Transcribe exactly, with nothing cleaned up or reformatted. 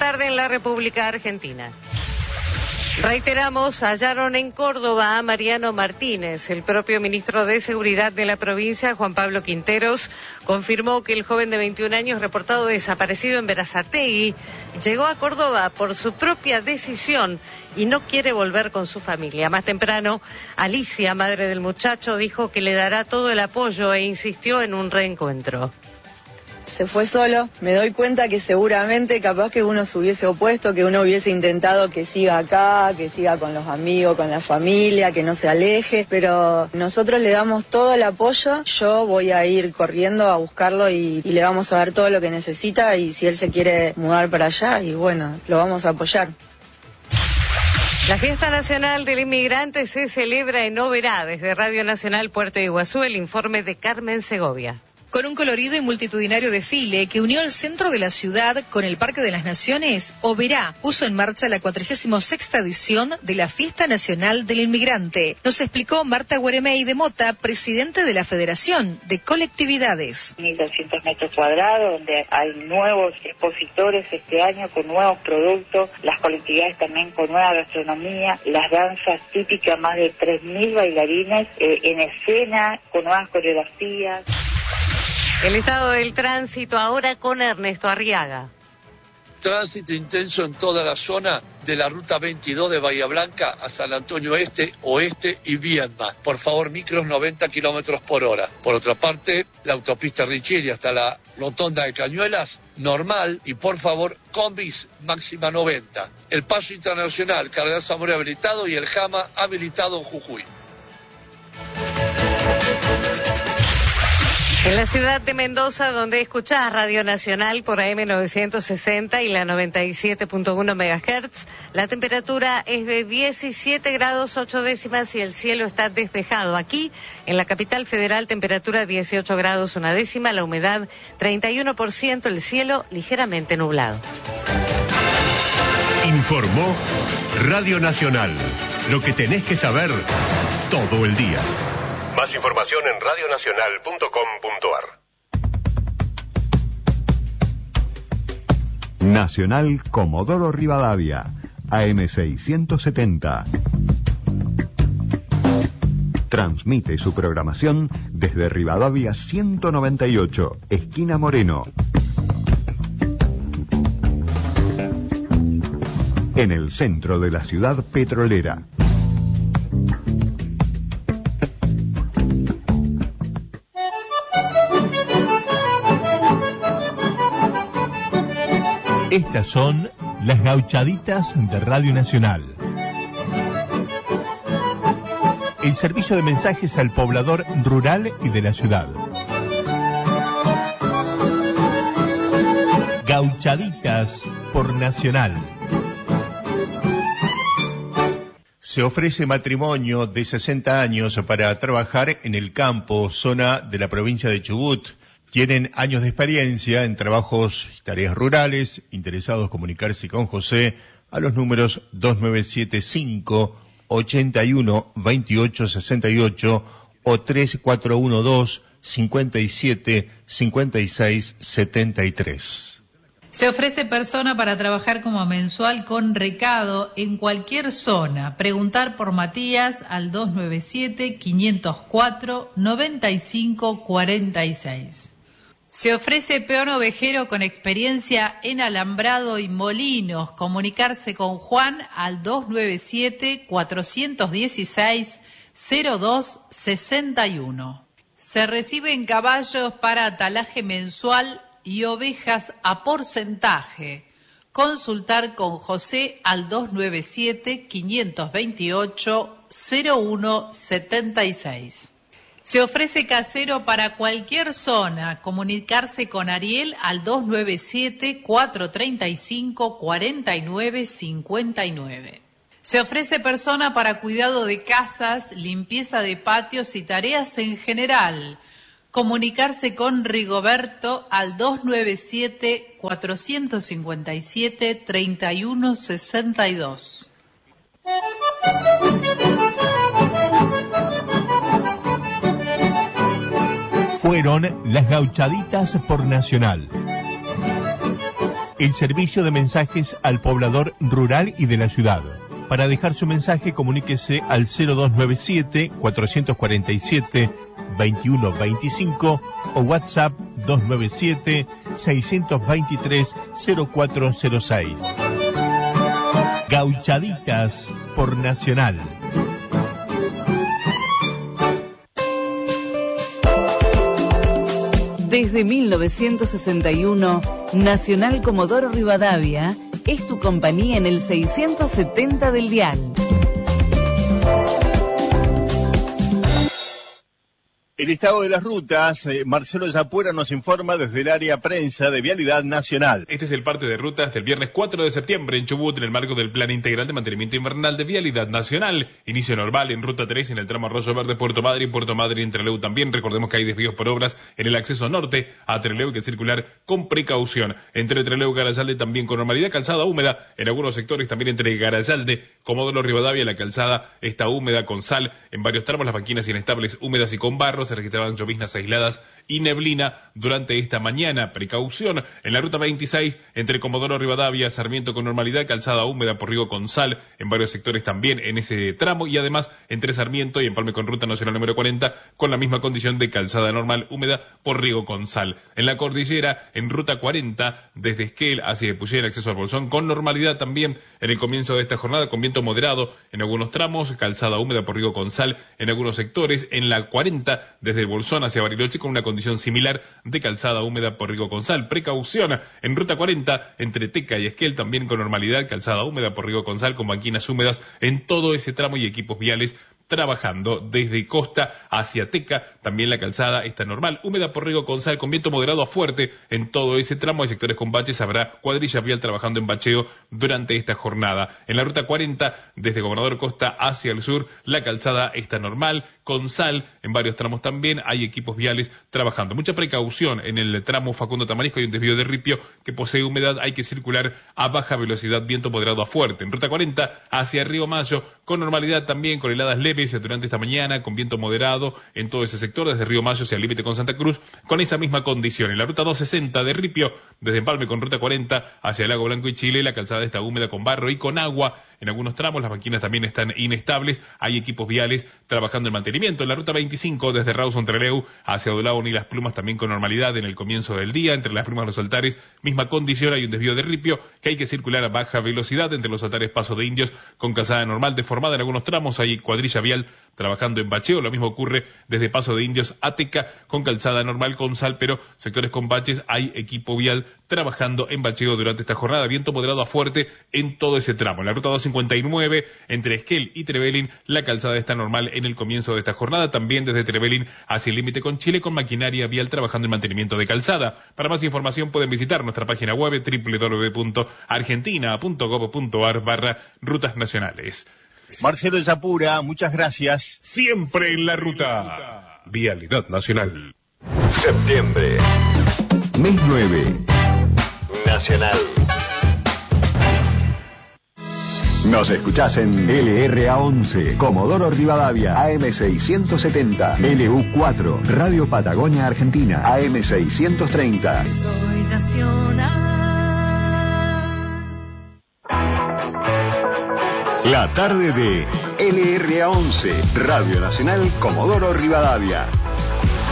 tarde en la República Argentina. Reiteramos, hallaron en Córdoba a Mariano Martínez. El propio ministro de Seguridad de la provincia, Juan Pablo Quinteros, confirmó que el joven de veintiún años reportado desaparecido en Berazategui llegó a Córdoba por su propia decisión y no quiere volver con su familia. Más temprano, Alicia, madre del muchacho, dijo que le dará todo el apoyo e insistió en un reencuentro. Se fue solo, me doy cuenta que seguramente capaz que uno se hubiese opuesto, que uno hubiese intentado que siga acá, que siga con los amigos, con la familia, que no se aleje, pero nosotros le damos todo el apoyo. Yo voy a ir corriendo a buscarlo y, y le vamos a dar todo lo que necesita, y si él se quiere mudar para allá, y bueno, lo vamos a apoyar. La Fiesta Nacional del Inmigrante se celebra en Oberá. Desde Radio Nacional Puerto Iguazú, el informe de Carmen Segovia. Con un colorido y multitudinario desfile que unió el centro de la ciudad con el Parque de las Naciones, Oberá puso en marcha la cuadragésima sexta edición de la Fiesta Nacional del Inmigrante. Nos explicó Marta Gueremey de Mota, presidente de la Federación de Colectividades. mil doscientos metros cuadrados, donde hay nuevos expositores este año con nuevos productos, las colectividades también con nueva gastronomía, las danzas típicas, más de tres mil bailarines eh, en escena, con nuevas coreografías. El estado del tránsito ahora con Ernesto Arriaga. Tránsito intenso en toda la zona de la ruta veintidós de Bahía Blanca a San Antonio Este, Oeste y Viedma. Por favor, micros noventa kilómetros por hora. Por otra parte, la autopista Richieri hasta la rotonda de Cañuelas, normal, y por favor, combis máxima noventa. El paso internacional, Cardenal Zamora habilitado y el Jama habilitado en Jujuy. En la ciudad de Mendoza, donde escuchás Radio Nacional por A M novecientos sesenta y la noventa y siete punto uno megahertz, la temperatura es de diecisiete grados ocho décimas y el cielo está despejado. Aquí, en la capital federal, temperatura dieciocho grados una décima, la humedad treinta y uno por ciento, el cielo ligeramente nublado. Informó Radio Nacional. Lo que tenés que saber todo el día. Más información en radio nacional punto com punto ar. Nacional Comodoro Rivadavia, A M seiscientos setenta. Transmite su programación desde Rivadavia ciento noventa y ocho, esquina Moreno. En el centro de la ciudad petrolera. Estas son las gauchaditas de Radio Nacional. El servicio de mensajes al poblador rural y de la ciudad. Gauchaditas por Nacional. Se ofrece matrimonio de sesenta años para trabajar en el campo, zona de la provincia de Chubut. Tienen años de experiencia en trabajos y tareas rurales. Interesados comunicarse con José a los números dos nueve siete cinco, ocho uno, dos ocho seis ocho o tres cuatro uno dos, cinco siete, cinco seis siete tres. Se ofrece persona para trabajar como mensual con recado en cualquier zona. Preguntar por Matías al dos nueve siete, cinco cero cuatro, nueve cinco cuatro seis. Se ofrece peón ovejero con experiencia en alambrado y molinos. Comunicarse con Juan al dos nueve siete, cuatro uno seis, cero dos seis uno. Se reciben caballos para atalaje mensual y ovejas a porcentaje. Consultar con José al dos nueve siete, cinco dos ocho, cero uno siete seis. Se ofrece casero para cualquier zona. Comunicarse con Ariel al dos nueve siete, cuatro tres cinco, cuatro nueve cinco nueve. Se ofrece persona para cuidado de casas, limpieza de patios y tareas en general. Comunicarse con Rigoberto al dos nueve siete, cuatro cinco siete, tres uno seis dos. Fueron las gauchaditas por Nacional. el servicio de mensajes al poblador rural y de la ciudad. Para dejar su mensaje, comuníquese al cero dos nueve siete, cuatro cuatro siete, dos uno dos cinco o WhatsApp dos nueve siete, seis dos tres, cero cuatro cero seis. Gauchaditas por Nacional. Desde mil novecientos sesenta y uno, Nacional Comodoro Rivadavia es tu compañía en el seiscientos setenta del dial. El estado de las rutas, eh, Marcelo Yapura nos informa desde el área prensa de Vialidad Nacional. Este es el parte de rutas del viernes cuatro de septiembre en Chubut, en el marco del Plan Integral de Mantenimiento Invernal de Vialidad Nacional. Inicio normal en Ruta tres en el tramo Arroyo Verde, Puerto Madre y Puerto Madre en Trelew también. Recordemos que hay desvíos por obras en el acceso norte a Trelew, hay que circular con precaución. Entre Trelew y Garayalde también con normalidad, calzada húmeda en algunos sectores, también entre Garayalde, Comodoro Rivadavia, la calzada está húmeda con sal en varios tramos, las banquinas inestables húmedas y con barro. Se registraban lloviznas aisladas y neblina durante esta mañana. Precaución en la ruta veintiséis entre Comodoro Rivadavia, Sarmiento con normalidad, calzada húmeda por Riego con sal en varios sectores también en ese tramo, y además entre Sarmiento y Empalme con ruta nacional número cuarenta con la misma condición de calzada normal húmeda por Riego con sal. En la cordillera en ruta cuarenta desde Esquel hacia Epuyén, acceso al Bolsón con normalidad también en el comienzo de esta jornada, con viento moderado en algunos tramos, calzada húmeda por Riego con sal en algunos sectores. En la cuarenta desde el Bolsón hacia Bariloche con una condición similar de calzada húmeda por Riego con sal. Precaución en ruta cuarenta entre Teca y Esquel también con normalidad, calzada húmeda por Riego con sal con banquinas húmedas en todo ese tramo y equipos viales trabajando desde Costa hacia Teca. También la calzada está normal, húmeda por Riego con sal con viento moderado a fuerte en todo ese tramo. Hay sectores con baches, habrá cuadrilla vial trabajando en bacheo durante esta jornada. En la ruta cuarenta desde Gobernador Costa hacia el sur, la calzada está normal con sal en varios tramos también. Hay equipos viales trabajando. Mucha precaución en el tramo Facundo Tamarisco, hay un desvío de ripio que posee humedad, hay que circular a baja velocidad, viento moderado a fuerte. En ruta cuarenta hacia Río Mayo con normalidad también, con heladas leves durante esta mañana, con viento moderado en todo ese sector, desde Río Mayo hacia el límite con Santa Cruz, con esa misma condición. En la ruta doscientos sesenta de Ripio, desde Empalme con ruta cuarenta hacia el Lago Blanco y Chile, la calzada está húmeda con barro y con agua en algunos tramos, las banquinas también están inestables, hay equipos viales trabajando en mantenimiento. En la ruta veinticinco, desde Rawson Trelew hacia Dolabón y Las Plumas, también con normalidad en el comienzo del día, entre Las Plumas y los Altares, misma condición, hay un desvío de Ripio, que hay que circular a baja velocidad, entre los Altares Paso de Indios, con calzada normal deformada en algunos tramos, hay cuadrilla vial trabajando en bacheo. Lo mismo ocurre desde Paso de Indios a Teca con calzada normal con sal, pero sectores con baches hay equipo vial trabajando en bacheo durante esta jornada. Viento moderado a fuerte en todo ese tramo. En la ruta doscientos cincuenta y nueve entre Esquel y Trevelin, la calzada está normal en el comienzo de esta jornada. También desde Trevelin hacia el límite con Chile, con maquinaria vial trabajando en mantenimiento de calzada. Para más información pueden visitar nuestra página web doble u doble u doble u punto argentina punto gob punto ar barra rutas nacionales. Marcelo Yapura, muchas gracias. Siempre en la ruta. Vialidad Nacional. Septiembre. Mes nueve. Nacional. Nos escuchás en L R A once, Comodoro Rivadavia, A M seiscientos setenta, L U cuatro, Radio Patagonia Argentina, A M seiscientos treinta. Soy nacional. La tarde de L R A once, Radio Nacional Comodoro Rivadavia.